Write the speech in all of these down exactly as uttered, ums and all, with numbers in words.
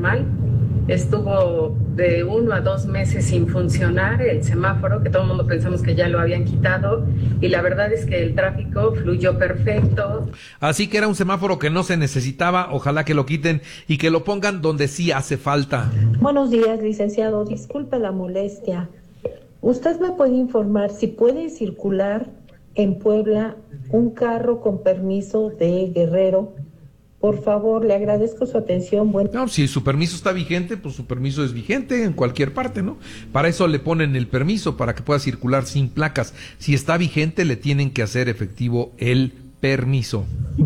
normal. Estuvo de uno a dos meses sin funcionar el semáforo, que todo el mundo pensamos que ya lo habían quitado, y la verdad es que el tráfico fluyó perfecto. Así que era un semáforo que no se necesitaba, ojalá que lo quiten y que lo pongan donde sí hace falta. Buenos días, licenciado, disculpe la molestia. ¿Usted me puede informar si puede circular en Puebla un carro con permiso de Guerrero? Por favor, le agradezco su atención. Buen... No, si su permiso está vigente, pues su permiso es vigente en cualquier parte, ¿no? Para eso le ponen el permiso, para que pueda circular sin placas. Si está vigente, le tienen que hacer efectivo el permiso.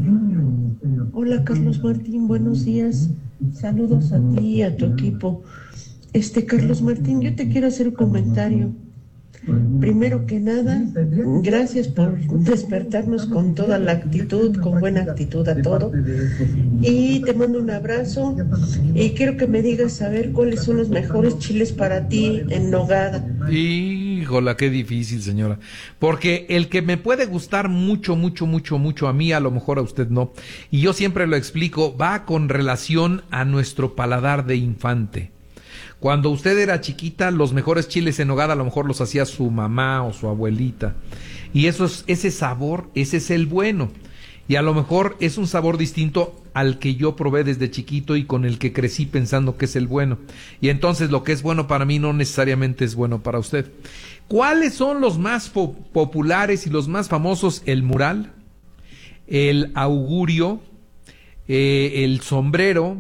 Hola, Carlos Martín, buenos días. Saludos a ti y a tu equipo. Este, Carlos Martín, yo te quiero hacer un comentario. Primero que nada, gracias por despertarnos con toda la actitud, con buena actitud a todo. Y te mando un abrazo y quiero que me digas a ver cuáles son los mejores chiles para ti en nogada. Híjola, qué difícil, señora. Porque el que me puede gustar mucho, mucho, mucho, mucho a mí, a lo mejor a usted no. Y yo siempre lo explico, va con relación a nuestro paladar de infante. Cuando usted era chiquita, los mejores chiles en nogada a lo mejor los hacía su mamá o su abuelita. Y eso es, ese sabor, ese es el bueno. Y a lo mejor es un sabor distinto al que yo probé desde chiquito y con el que crecí pensando que es el bueno. Y entonces lo que es bueno para mí no necesariamente es bueno para usted. ¿Cuáles son los más po- populares y los más famosos? El mural, el augurio, eh, el sombrero,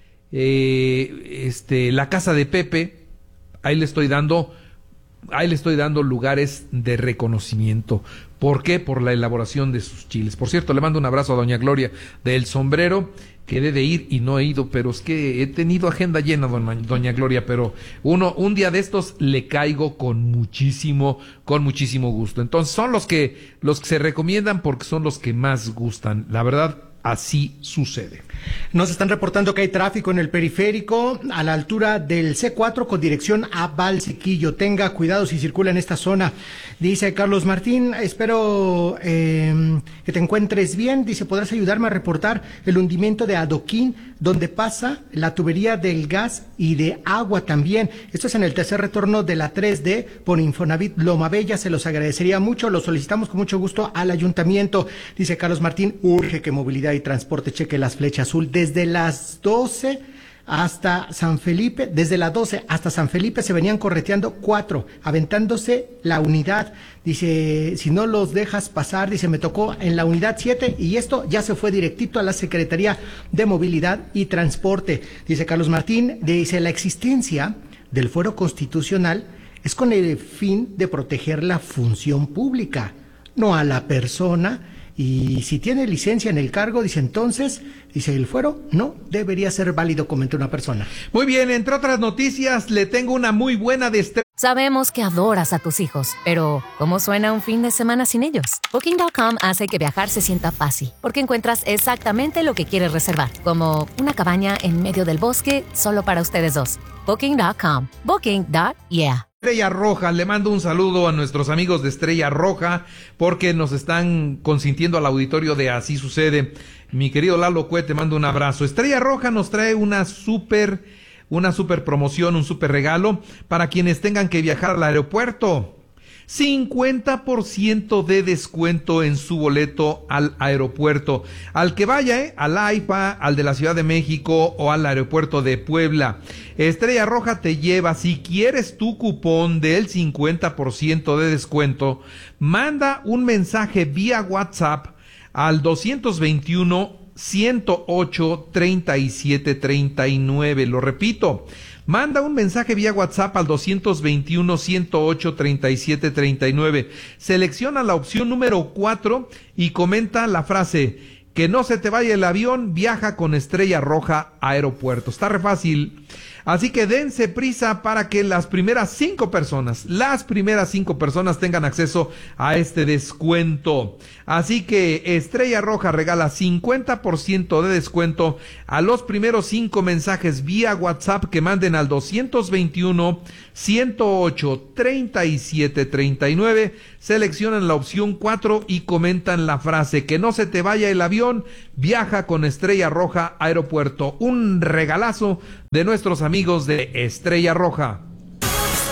Eh, este, la casa de Pepe. Ahí le estoy dando, ahí le estoy dando lugares de reconocimiento. ¿Por qué? Por la elaboración de sus chiles. Por cierto, le mando un abrazo a doña Gloria del sombrero. Quedé de ir y no he ido, pero es que he tenido agenda llena, doña, doña Gloria, pero uno, un día de estos le caigo con muchísimo, con muchísimo gusto. Entonces son los que, los que se recomiendan porque son los que más gustan. La verdad, así sucede. Nos están reportando que hay tráfico en el periférico a la altura del C cuatro con dirección a Valsequillo. Tenga cuidado si circula en esta zona. Dice Carlos Martín, espero eh, que te encuentres bien. Dice, ¿podrás ayudarme a reportar el hundimiento de adoquín donde pasa la tubería del gas y de agua también? Esto es en el tercer retorno de la tres D por Infonavit Loma Bella. Se los agradecería mucho. Lo solicitamos con mucho gusto al ayuntamiento. Dice Carlos Martín, urge que movilidad y transporte cheque las flechas azul desde las doce hasta San Felipe, desde las doce hasta San Felipe se venían correteando cuatro, aventándose la unidad. Dice, si no los dejas pasar, dice, me tocó en la unidad siete y esto ya se fue directito a la Secretaría de Movilidad y Transporte. Dice Carlos Martín, dice, la existencia del fuero constitucional es con el fin de proteger la función pública, no a la persona. Y si tiene licencia en el cargo, dice entonces, dice el fuero no debería ser válido, comentó una persona. Muy bien, entre otras noticias, le tengo una muy buena de este. Sabemos que adoras a tus hijos, pero ¿cómo suena un fin de semana sin ellos? Booking punto com hace que viajar se sienta fácil, porque encuentras exactamente lo que quieres reservar, como una cabaña en medio del bosque solo para ustedes dos. Booking punto com. Booking. Yeah. Estrella Roja, le mando un saludo a nuestros amigos de Estrella Roja porque nos están consintiendo al auditorio de Así Sucede. Mi querido Lalo Cue, te mando un abrazo. Estrella Roja nos trae una súper, una súper promoción, un súper regalo para quienes tengan que viajar al aeropuerto. cincuenta por ciento de descuento en su boleto al aeropuerto. Al que vaya, ¿eh? Al AIFA, al de la Ciudad de México o al aeropuerto de Puebla. Estrella Roja te lleva, si quieres tu cupón del cincuenta por ciento de descuento, manda un mensaje vía WhatsApp al doscientos veintiuno, ciento ocho, treinta y siete, treinta y nueve. Lo repito. Manda un mensaje vía WhatsApp al doscientos veintiuno, ciento ocho, treinta y siete, treinta y nueve. Selecciona la opción número cuatro y comenta la frase: que no se te vaya el avión, viaja con Estrella Roja Aeropuerto. Está re fácil. Así que dense prisa para que las primeras cinco personas, las primeras cinco personas tengan acceso a este descuento. Así que Estrella Roja regala cincuenta por ciento de descuento a los primeros cinco mensajes vía WhatsApp que manden al doscientos veintiuno, ciento ocho, treinta y siete, treinta y nueve. seleccionan la opción cuatro y comentan la frase: que no se te vaya el avión, viaja con Estrella Roja Aeropuerto. Un regalazo de nuestros amigos de Estrella Roja.